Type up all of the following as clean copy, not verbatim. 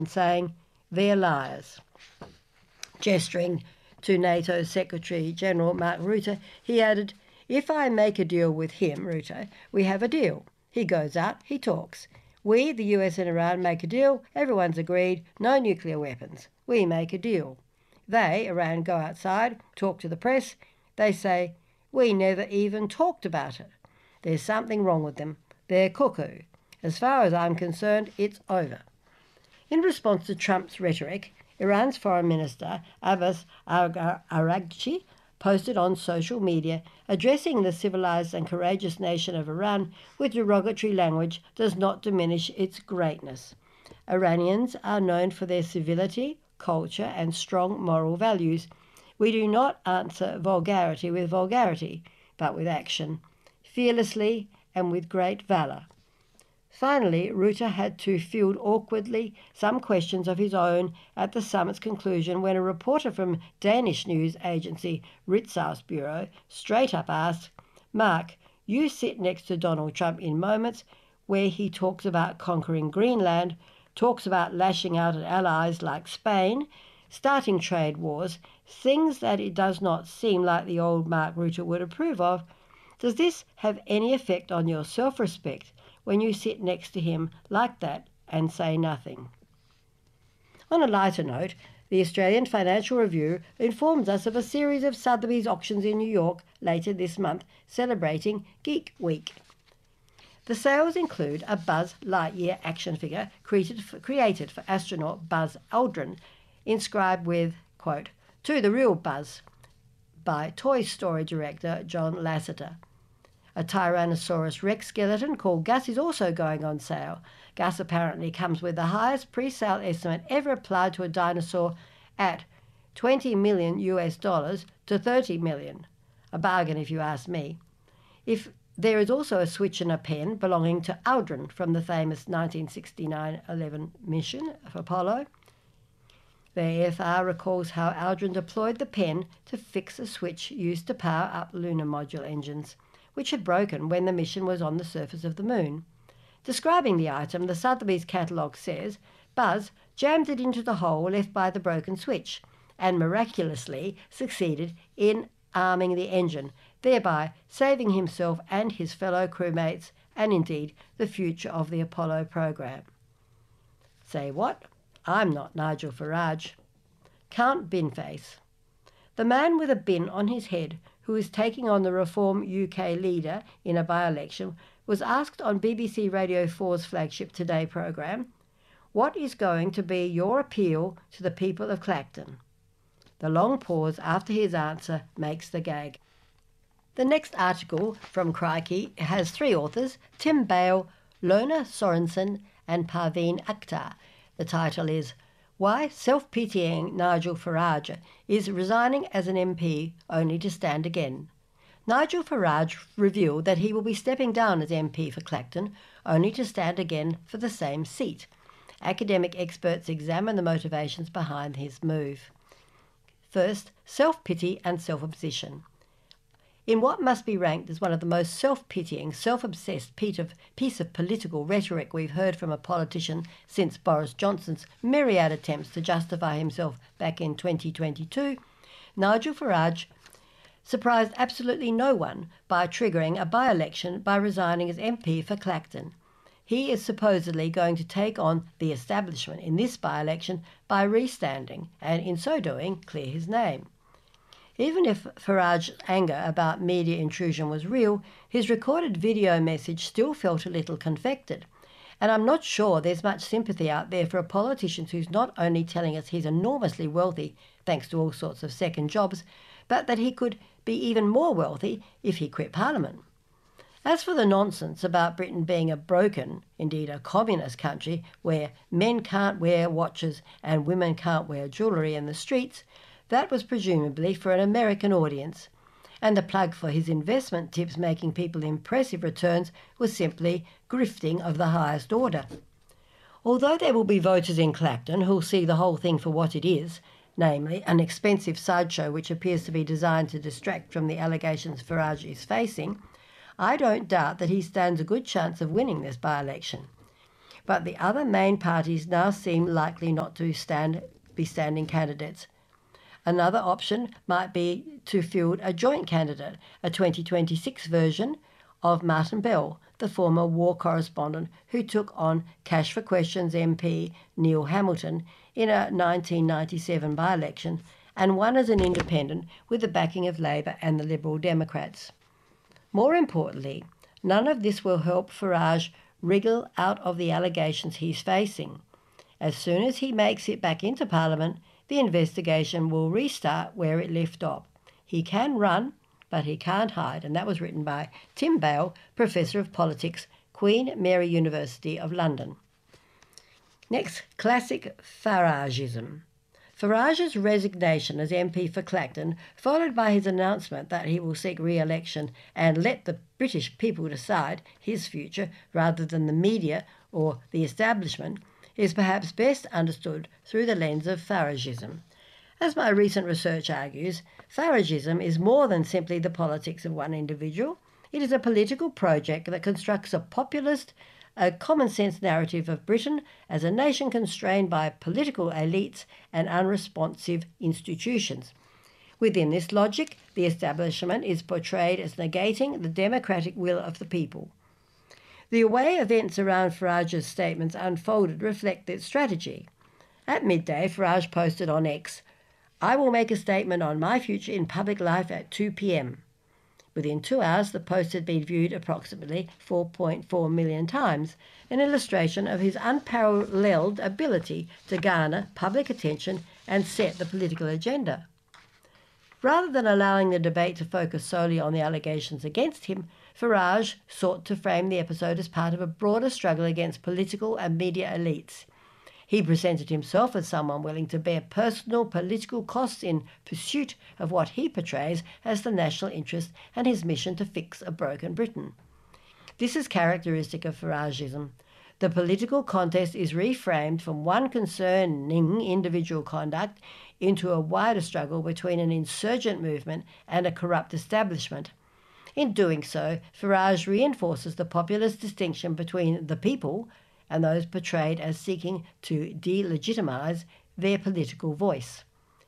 saying, "They're liars." Gesturing to NATO Secretary-General Mark Rutte, he added, "If I make a deal with him, Rutte, we have a deal. He goes out, he talks. We, the US and Iran, make a deal, everyone's agreed, no nuclear weapons. We make a deal. They, Iran, go outside, talk to the press. They say, we never even talked about it. There's something wrong with them. They're cuckoo. As far as I'm concerned, it's over." In response to Trump's rhetoric, Iran's Foreign Minister Abbas Araghchi posted on social media, "Addressing the civilized and courageous nation of Iran with derogatory language does not diminish its greatness. Iranians are known for their civility, culture, and strong moral values. We do not answer vulgarity with vulgarity, but with action, fearlessly and with great valour." Finally, Rutte had to field awkwardly some questions of his own at the summit's conclusion when a reporter from Danish news agency Ritzausbureau straight up asked, "Mark, you sit next to Donald Trump in moments where he talks about conquering Greenland, talks about lashing out at allies like Spain, starting trade wars, things that it does not seem like the old Mark Rutte would approve of. Does this have any effect on your self-respect when you sit next to him like that and say nothing?" On a lighter note, the Australian Financial Review informs us of a series of Sotheby's auctions in New York later this month celebrating Geek Week. The sales include a Buzz Lightyear action figure created for astronaut Buzz Aldrin, inscribed with, quote, "To the real Buzz," by Toy Story director John Lasseter. A Tyrannosaurus Rex skeleton called Gus is also going on sale. Gus apparently comes with the highest pre-sale estimate ever applied to a dinosaur at $20 million to $30 million. A bargain if you ask me. There is also a switch and a pen belonging to Aldrin from the famous 1969 11 mission of Apollo. The AFR recalls how Aldrin deployed the pen to fix a switch used to power up lunar module engines, which had broken when the mission was on the surface of the moon. Describing the item, the Sotheby's catalogue says, "Buzz jammed it into the hole left by the broken switch and miraculously succeeded in arming the engine, thereby saving himself and his fellow crewmates and indeed the future of the Apollo program." Say what? I'm not Nigel Farage. Count Binface. The man with a bin on his head who is taking on the Reform UK leader in a by-election was asked on BBC Radio 4's flagship Today programme, "What is going to be your appeal to the people of Clacton?" The long pause after his answer makes the gag. The next article from Crikey has three authors, Tim Bale, Lona Sorensen and Parveen Akhtar. The title is "Why Self-Pitying Nigel Farage is Resigning as an MP Only to Stand Again." Nigel Farage revealed that he will be stepping down as MP for Clacton, only to stand again for the same seat. Academic experts examine the motivations behind his move. First, self-pity and self-obsession. In what must be ranked as one of the most self-pitying, self-obsessed piece of political rhetoric we've heard from a politician since Boris Johnson's myriad attempts to justify himself back in 2022, Nigel Farage surprised absolutely no one by triggering a by-election by resigning as MP for Clacton. He is supposedly going to take on the establishment in this by-election by restanding and, in so doing, clear his name. Even if Farage's anger about media intrusion was real, his recorded video message still felt a little confected. And I'm not sure there's much sympathy out there for a politician who's not only telling us he's enormously wealthy thanks to all sorts of second jobs, but that he could be even more wealthy if he quit Parliament. As for the nonsense about Britain being a broken, indeed a communist country, where men can't wear watches and women can't wear jewellery in the streets, that was presumably for an American audience, and the plug for his investment tips making people impressive returns was simply grifting of the highest order. Although there will be voters in Clacton who'll see the whole thing for what it is, namely an expensive sideshow which appears to be designed to distract from the allegations Farage is facing, I don't doubt that he stands a good chance of winning this by-election. but the other main parties now seem likely not to be standing candidates. Another option might be to field a joint candidate, a 2026 version of Martin Bell, the former war correspondent who took on Cash for Questions MP Neil Hamilton in a 1997 by-election and won as an independent with the backing of Labor and the Liberal Democrats. More importantly, none of this will help Farage wriggle out of the allegations he's facing. As soon as he makes it back into Parliament, the investigation will restart where it left off. He can run, but he can't hide, and that was written by Tim Bale, Professor of Politics, Queen Mary University of London. Next, classic Farageism. Farage's resignation as MP for Clacton, followed by his announcement that he will seek re-election and let the British people decide his future rather than the media or the establishment, is perhaps best understood through the lens of Farageism. As my recent research argues, Farageism is more than simply the politics of one individual. It is a political project that constructs a populist, a common-sense narrative of Britain as a nation constrained by political elites and unresponsive institutions. Within this logic, the establishment is portrayed as negating the democratic will of the people. The way events around Farage's statements unfolded reflect this strategy. At midday, Farage posted on X, "I will make a statement on my future in public life at 2 p.m. Within 2 hours, the post had been viewed approximately 4.4 million times, an illustration of his unparalleled ability to garner public attention and set the political agenda. Rather than allowing the debate to focus solely on the allegations against him, Farage sought to frame the episode as part of a broader struggle against political and media elites. He presented himself as someone willing to bear personal political costs in pursuit of what he portrays as the national interest and his mission to fix a broken Britain. This is characteristic of Farageism. The political contest is reframed from one concerning individual conduct into a wider struggle between an insurgent movement and a corrupt establishment. In doing so, Farage reinforces the populist distinction between the people and those portrayed as seeking to delegitimise their political voice.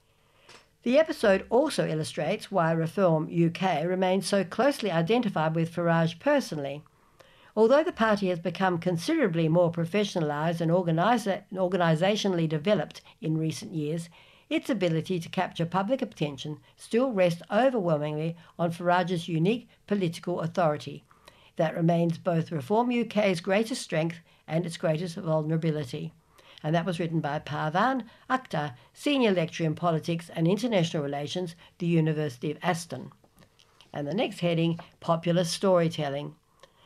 The episode also illustrates why Reform UK remains so closely identified with Farage personally. Although the party has become considerably more professionalised and organisationally developed in recent years, its ability to capture public attention still rests overwhelmingly on Farage's unique political authority. That remains both Reform UK's greatest strength and its greatest vulnerability. And that was written by Parvan Akhtar, Senior Lecturer in Politics and International Relations, the University of Aston. And the next heading, Populist Storytelling.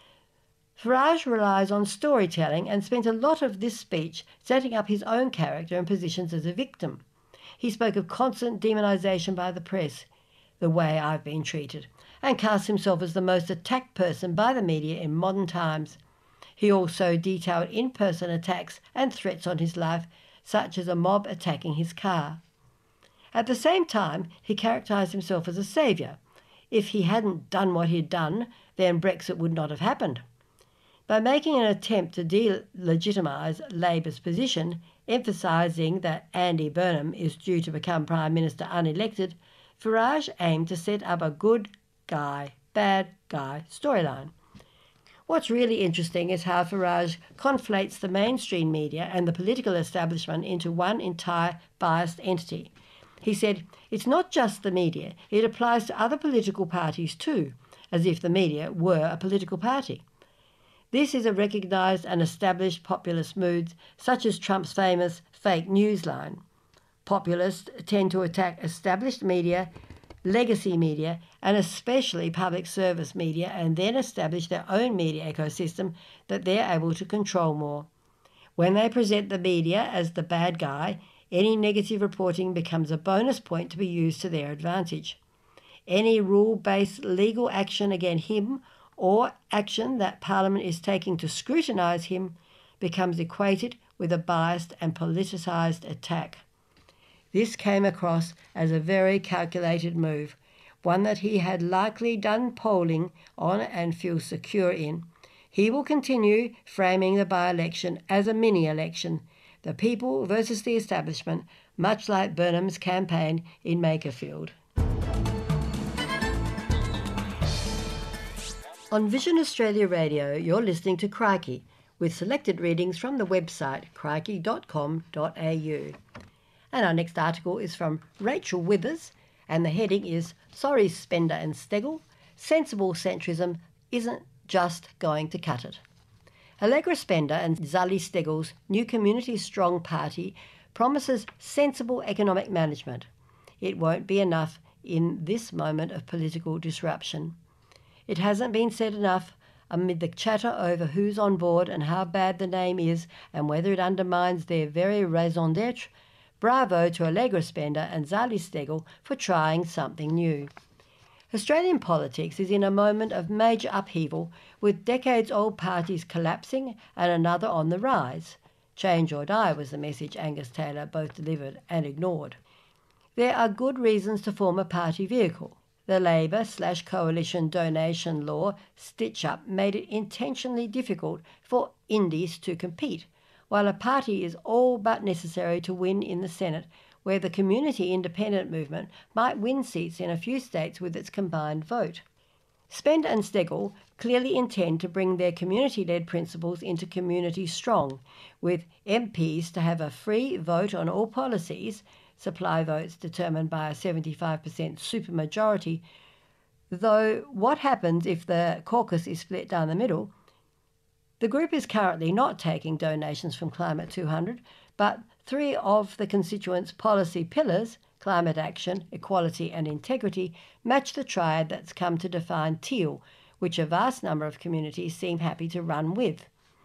Farage relies on storytelling and spent a lot of this speech setting up his own character and positions as a victim. He spoke of constant demonisation by the press, the way I've been treated, and cast himself as the most attacked person by the media in modern times. He also detailed in-person attacks and threats on his life, such as a mob attacking his car. At the same time, he characterised himself as a saviour. If he hadn't done what he'd done, then Brexit would not have happened. By making an attempt to delegitimise Labour's position, emphasising that Andy Burnham is due to become Prime Minister unelected, Farage aimed to set up a good guy, bad guy storyline. What's really interesting is how Farage conflates the mainstream media and the political establishment into one entire biased entity. He said, "It's not just the media, it applies to other political parties too," as if the media were a political party. This is a recognised and established populist mood, such as Trump's famous fake news line. Populists tend to attack established media, legacy media, and especially public service media, and then establish their own media ecosystem that they're able to control more. When they present the media as the bad guy, any negative reporting becomes a bonus point to be used to their advantage. Any rule-based legal action against him or action that Parliament is taking to scrutinise him becomes equated with a biased and politicised attack. This came across as a very calculated move, one that he had likely done polling on and feels secure in. He will continue framing the by-election as a mini-election, the people versus the establishment, much like Burnham's campaign in Makerfield. On Vision Australia Radio, you're listening to Crikey, with selected readings from the website crikey.com.au. And our next article is from Rachel Withers, and the heading is Sorry Spender and Steggall, Sensible Centrism Isn't Just Going to Cut It. Allegra Spender and Zali Steggall's new Community Strong Party promises sensible economic management. It won't be enough in this moment of political disruption. It hasn't been said enough amid the chatter over who's on board and how bad the name is and whether it undermines their very raison d'etre. Bravo to Allegra Spender and Zali Steggall for trying something new. Australian politics is in a moment of major upheaval, with decades-old parties collapsing and another on the rise. Change or die was the message Angus Taylor both delivered and ignored. There are good reasons to form a party vehicle. The Labor/Coalition donation law stitch-up made it intentionally difficult for indies to compete, while a party is all but necessary to win in the Senate, where the community independent movement might win seats in a few states with its combined vote. Spender and Steggall clearly intend to bring their community-led principles into Community Strong, with MPs to have a free vote on all policies, supply votes determined by a 75% supermajority, though what happens if the caucus is split down the middle? The group is currently not taking donations from Climate 200, but three of the constituents' policy pillars, climate action, equality and integrity, match the triad that's come to define TEAL, which a vast number of communities seem happy to run with.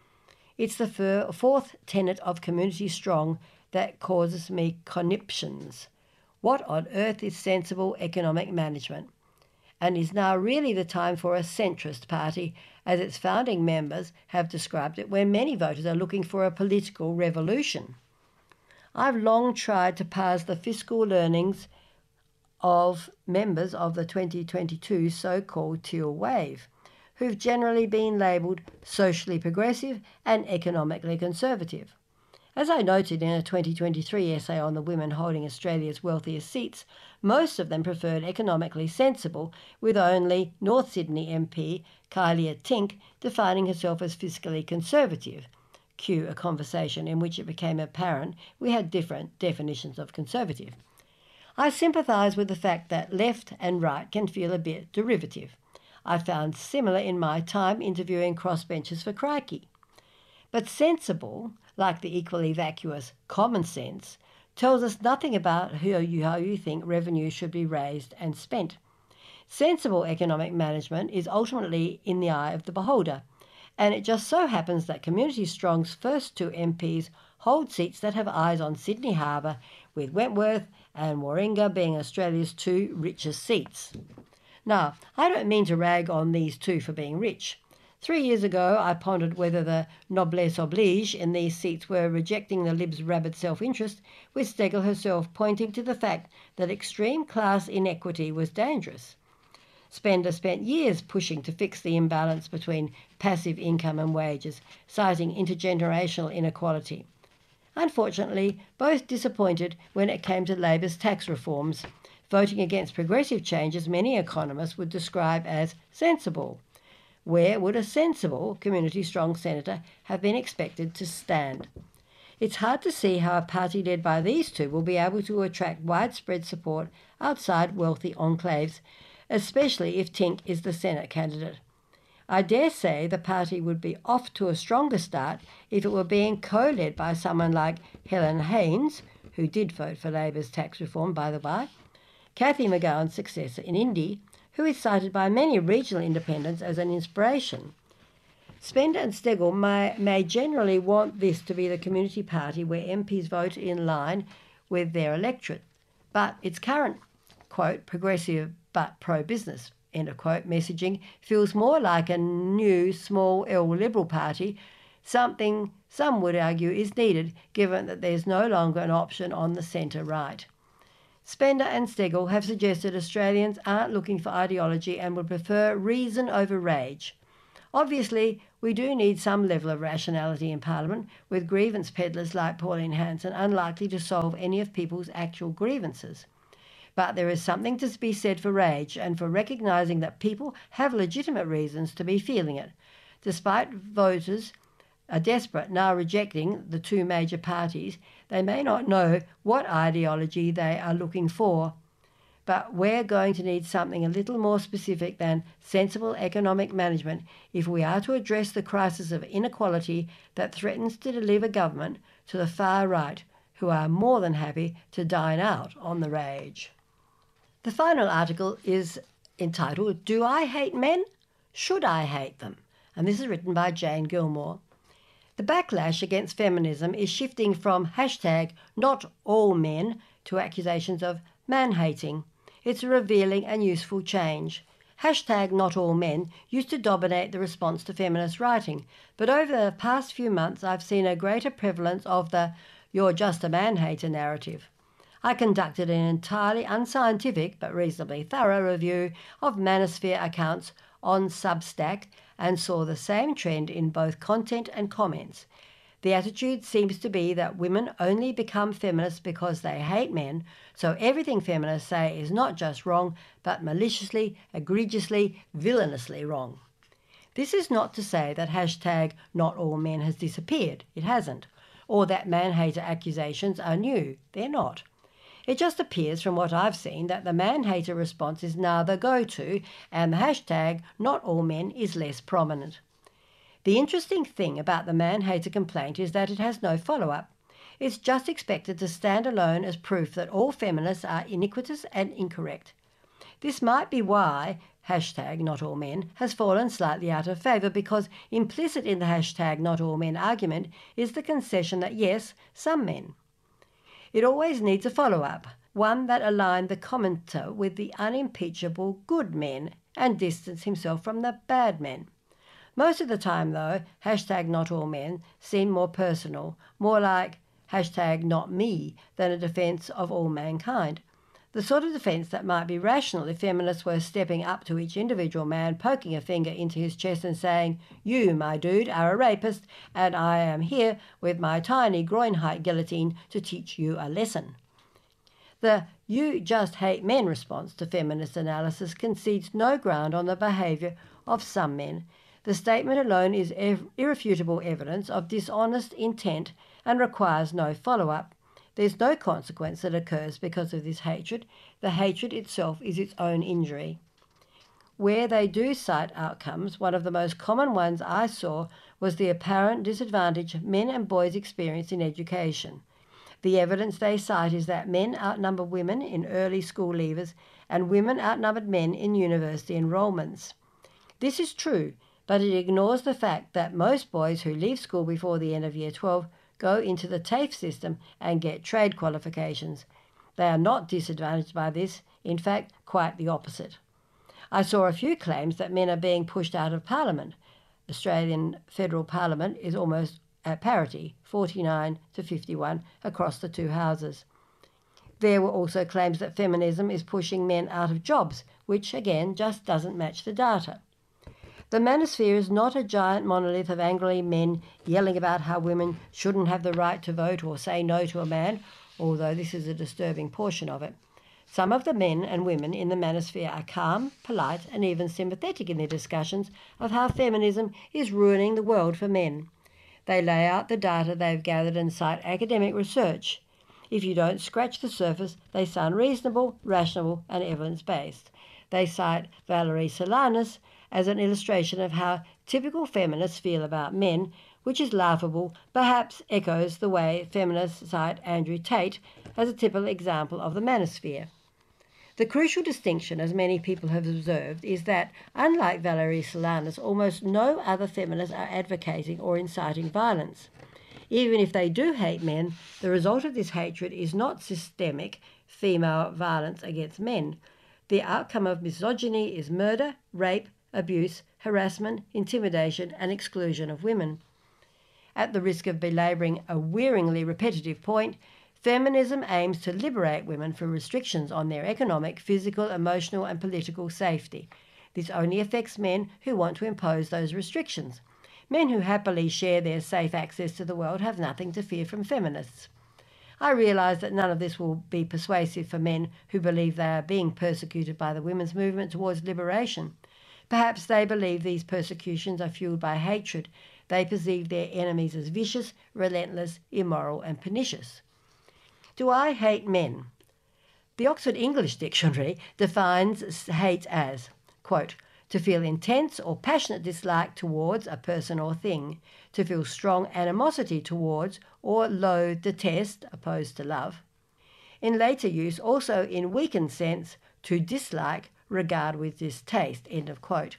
It's the fourth tenet of Community Strong that causes me conniptions. What on earth is sensible economic management? And is now really the time for a centrist party, as its founding members have described it, where many voters are looking for a political revolution? I've long tried to parse the fiscal learnings of members of the 2022 so-called Teal Wave, who've generally been labelled socially progressive and economically conservative. As I noted in a 2023 essay on the women holding Australia's wealthiest seats, most of them preferred economically sensible, with only North Sydney MP Kylie Tink defining herself as fiscally conservative. Cue a conversation in which it became apparent we had different definitions of conservative. I sympathise with the fact that left and right can feel a bit derivative. I found similar in my time interviewing crossbenchers for Crikey. But sensible, like the equally vacuous common sense, tells us nothing about how you think revenue should be raised and spent. Sensible economic management is ultimately in the eye of the beholder, and it just so happens that Community Strong's first two MPs hold seats that have eyes on Sydney Harbour, with Wentworth and Warringah being Australia's two richest seats. Now, I don't mean to rag on these two for being rich. 3 years ago, I pondered whether the noblesse oblige in these seats were rejecting the Libs' rabid self-interest, with Steggall herself pointing to the fact that extreme class inequity was dangerous. Spender spent years pushing to fix the imbalance between passive income and wages, citing intergenerational inequality. Unfortunately, both disappointed when it came to Labor's tax reforms, voting against progressive changes many economists would describe as sensible. Where would a sensible Community Strong senator have been expected to stand? It's hard to see how a party led by these two will be able to attract widespread support outside wealthy enclaves, especially if Tink is the Senate candidate. I dare say the party would be off to a stronger start if it were being co-led by someone like Helen Haines, who did vote for Labor's tax reform, by the way, Cathy McGowan's successor in Indy, who is cited by many regional independents as an inspiration. Spender and Steggall may generally want this to be the community party where MPs vote in line with their electorate, but its current, quote, progressive but pro-business, end of quote, messaging feels more like a new small L Liberal party, something some would argue is needed given that there's no longer an option on the centre-right. Spender and Steggall have suggested Australians aren't looking for ideology and would prefer reason over rage. Obviously, we do need some level of rationality in Parliament, with grievance peddlers like Pauline Hanson unlikely to solve any of people's actual grievances. But there is something to be said for rage and for recognising that people have legitimate reasons to be feeling it. Despite voters are desperate, now rejecting the two major parties, they may not know what ideology they are looking for. But we're going to need something a little more specific than sensible economic management if we are to address the crisis of inequality that threatens to deliver government to the far right, who are more than happy to dine out on the rage. The final article is entitled, Do I Hate Men? Should I Hate Them? And this is written by Jane Gilmore. The backlash against feminism is shifting from hashtag not all men to accusations of man-hating. It's a revealing and useful change. Hashtag not all men used to dominate the response to feminist writing, but over the past few months I've seen a greater prevalence of the you're just a man-hater narrative. I conducted an entirely unscientific but reasonably thorough review of manosphere accounts on Substack and saw the same trend in both content and comments. The attitude seems to be that women only become feminists because they hate men, so everything feminists say is not just wrong, but maliciously, egregiously, villainously wrong. This is not to say that hashtag not all men has disappeared. It hasn't. Or that man-hater accusations are new. They're not. It just appears from what I've seen that the man-hater response is now the go-to and the hashtag not all men is less prominent. The interesting thing about the man-hater complaint is that it has no follow-up. It's just expected to stand alone as proof that all feminists are iniquitous and incorrect. This might be why hashtag not all men has fallen slightly out of favour, because implicit in the hashtag not all men argument is the concession that yes, some men. It always needs a follow-up, one that aligned the commenter with the unimpeachable good men and distanced himself from the bad men. Most of the time, though, hashtag not all men seem more personal, more like hashtag not me than a defence of all mankind. The sort of defence that might be rational if feminists were stepping up to each individual man, poking a finger into his chest and saying, you, my dude, are a rapist, and I am here with my tiny groin-height guillotine to teach you a lesson. The you just hate men response to feminist analysis concedes no ground on the behaviour of some men. The statement alone is irrefutable evidence of dishonest intent and requires no follow-up. There's no consequence that occurs because of this hatred. The hatred itself is its own injury. Where they do cite outcomes, one of the most common ones I saw was the apparent disadvantage men and boys experience in education. The evidence they cite is that men outnumber women in early school leavers and women outnumbered men in university enrolments. This is true, but it ignores the fact that most boys who leave school before the end of Year 12 go into the TAFE system and get trade qualifications. They are not disadvantaged by this, in fact, quite the opposite. I saw a few claims that men are being pushed out of Parliament. Australian Federal Parliament is almost at parity, 49 to 51 across the two houses. There were also claims that feminism is pushing men out of jobs, which again just doesn't match the data. The manosphere is not a giant monolith of angry men yelling about how women shouldn't have the right to vote or say no to a man, although this is a disturbing portion of it. Some of the men and women in the manosphere are calm, polite, and even sympathetic in their discussions of how feminism is ruining the world for men. They lay out the data they've gathered and cite academic research. If you don't scratch the surface, they sound reasonable, rational, and evidence-based. They cite Valerie Solanas as an illustration of how typical feminists feel about men, which is laughable, perhaps echoes the way feminists cite Andrew Tate as a typical example of the manosphere. The crucial distinction, as many people have observed, is that, unlike Valerie Solanas, almost no other feminists are advocating or inciting violence. Even if they do hate men, the result of this hatred is not systemic female violence against men. The outcome of misogyny is murder, rape, abuse, harassment, intimidation, and exclusion of women. At the risk of belabouring a wearingly repetitive point, feminism aims to liberate women from restrictions on their economic, physical, emotional, and political safety. This only affects men who want to impose those restrictions. Men who happily share their safe access to the world have nothing to fear from feminists. I realise that none of this will be persuasive for men who believe they are being persecuted by the women's movement towards liberation. Perhaps they believe these persecutions are fueled by hatred. They perceive their enemies as vicious, relentless, immoral, and pernicious. Do I hate men? The Oxford English Dictionary defines hate as, quote, to feel intense or passionate dislike towards a person or thing, to feel strong animosity towards or loathe, detest, opposed to love. In later use, also in weakened sense, to dislike, regard with distaste, end of quote.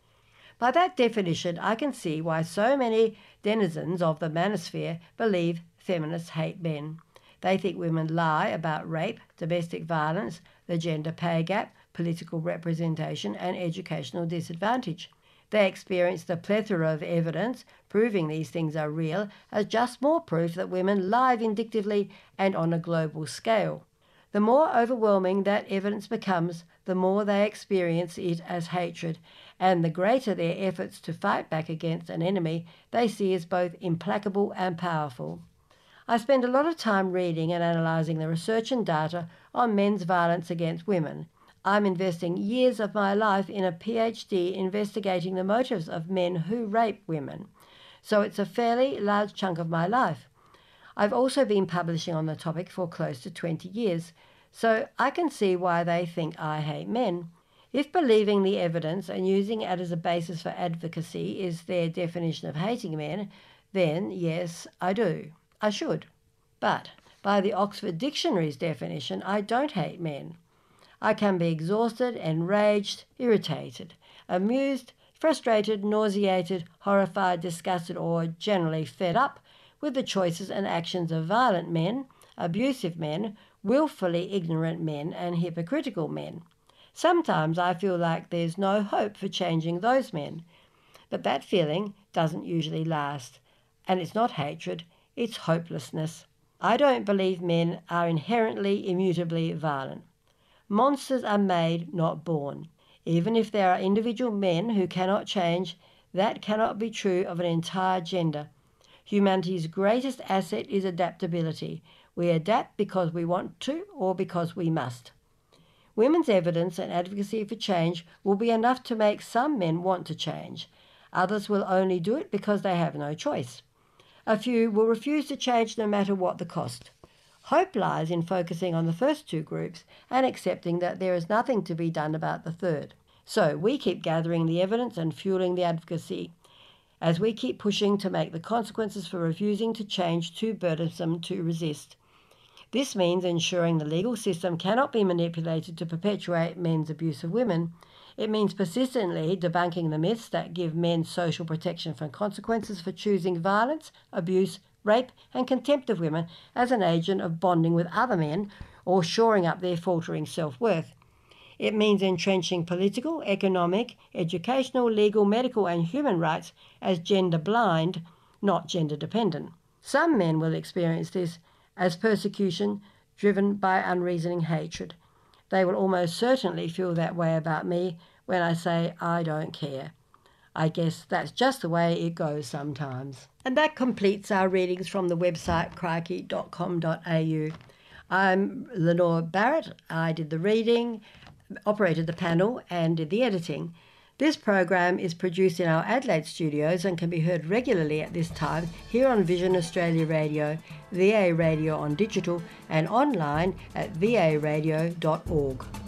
By that definition, I can see why so many denizens of the manosphere believe feminists hate men. They think women lie about rape, domestic violence, the gender pay gap, political representation, and educational disadvantage. They experience the plethora of evidence proving these things are real as just more proof that women lie vindictively and on a global scale. The more overwhelming that evidence becomes, the more they experience it as hatred, and the greater their efforts to fight back against an enemy they see as both implacable and powerful. I spend a lot of time reading and analysing the research and data on men's violence against women. I'm investing years of my life in a PhD investigating the motives of men who rape women, so it's a fairly large chunk of my life. I've also been publishing on the topic for close to 20 years, so I can see why they think I hate men. If believing the evidence and using it as a basis for advocacy is their definition of hating men, then yes, I do. I should. But by the Oxford Dictionary's definition, I don't hate men. I can be exhausted, enraged, irritated, amused, frustrated, nauseated, horrified, disgusted, or generally fed up with the choices and actions of violent men, abusive men, willfully ignorant men, and hypocritical men. Sometimes I feel like there's no hope for changing those men, but that feeling doesn't usually last, and it's not hatred, it's hopelessness. I don't believe men are inherently, immutably violent. Monsters are made, not born. Even if there are individual men who cannot change, that cannot be true of an entire gender. Humanity's greatest asset is adaptability. We adapt because we want to or because we must. Women's evidence and advocacy for change will be enough to make some men want to change. Others will only do it because they have no choice. A few will refuse to change no matter what the cost. Hope lies in focusing on the first two groups and accepting that there is nothing to be done about the third. So we keep gathering the evidence and fueling the advocacy, as we keep pushing to make the consequences for refusing to change too burdensome to resist. This means ensuring the legal system cannot be manipulated to perpetuate men's abuse of women. It means persistently debunking the myths that give men social protection from consequences for choosing violence, abuse, rape and contempt of women as an agent of bonding with other men or shoring up their faltering self-worth. It means entrenching political, economic, educational, legal, medical and human rights as gender-blind, not gender-dependent. Some men will experience this as persecution driven by unreasoning hatred. They will almost certainly feel that way about me when I say I don't care. I guess that's just the way it goes sometimes. And that completes our readings from the website crikey.com.au. I'm Lenore Barrett. I did the reading, operated the panel and did the editing. This program is produced in our Adelaide studios and can be heard regularly at this time here on Vision Australia Radio, VA Radio on digital and online at varadio.org.